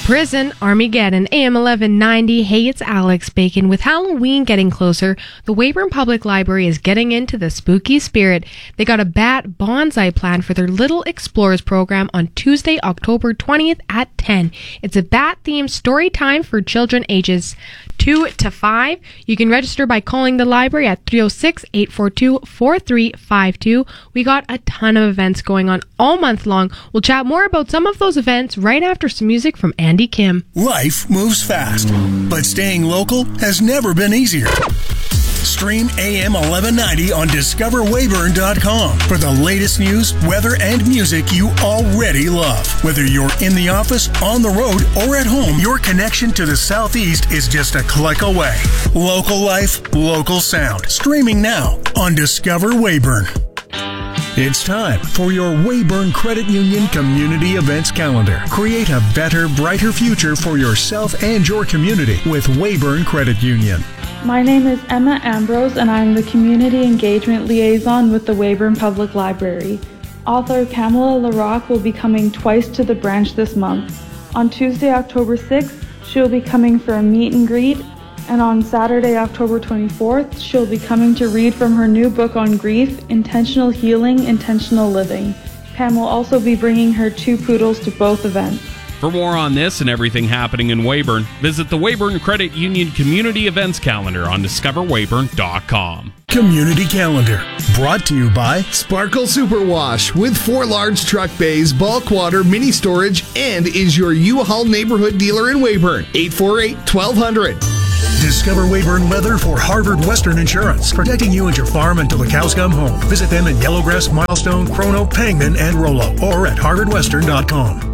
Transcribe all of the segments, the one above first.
Prison Armageddon, AM 1190. Hey, it's Alex Bacon. With Halloween getting closer, the Weyburn Public Library is getting into the spooky spirit. They got a bat bonsai planned for their Little Explorers program on Tuesday, October 20th at 10. It's a bat-themed story time for children ages 2 to 5. You can register by calling the library at 306-842-4352. We got a ton of events going on all month long. We'll chat more about some of those events right after some music from Andy Kim. Life moves fast, but staying local has never been easier. Stream AM 1190 on discoverweyburn.com for the latest news, weather, and music you already love. Whether you're in the office, on the road, or at home, your connection to the Southeast is just a click away. Local life, local sound. Streaming now on Discover Weyburn. It's time for your Weyburn Credit Union Community Events Calendar. Create a better, brighter future for yourself and your community with Weyburn Credit Union. My name is Emma Ambrose, and I'm the Community Engagement Liaison with the Weyburn Public Library. Author Pamela LaRocque will be coming twice to the branch this month. On Tuesday, October 6th, she'll be coming for a meet and greet, and on Saturday, October 24th, she'll be coming to read from her new book on grief, Intentional Healing, Intentional Living. Pam will also be bringing her 2 poodles to both events. For more on this and everything happening in Weyburn, visit the Weyburn Credit Union Community Events Calendar on discoverweyburn.com. Community Calendar, brought to you by Sparkle Superwash with 4 large truck bays, bulk water, mini storage, and is your U-Haul neighborhood dealer in Weyburn. 848-1200. Discover Weyburn Weather for Harvard Western Insurance, protecting you and your farm until the cows come home. Visit them in Yellowgrass, Milestone, Chrono, Pangman, and Rollo, or at harvardwestern.com.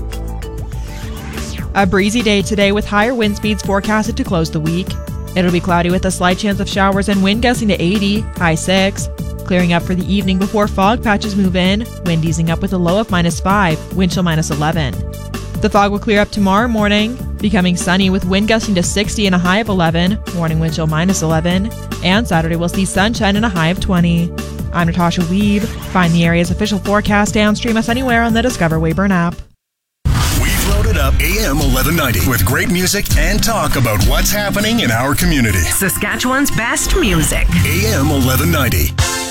A breezy day today with higher wind speeds forecasted to close the week. It'll be cloudy with a slight chance of showers and wind gusting to 80, high 6. Clearing up for the evening before fog patches move in, wind easing up with a low of -5, wind chill -11. The fog will clear up tomorrow morning, becoming sunny with wind gusting to 60 and a high of 11, morning wind chill -11, and Saturday we'll see sunshine and a high of 20. I'm Natasha Weeb. Find the area's official forecast and stream us anywhere on the Discover Weyburn app. We've loaded up AM 1190 with great music and talk about what's happening in our community. Saskatchewan's best music. AM 1190.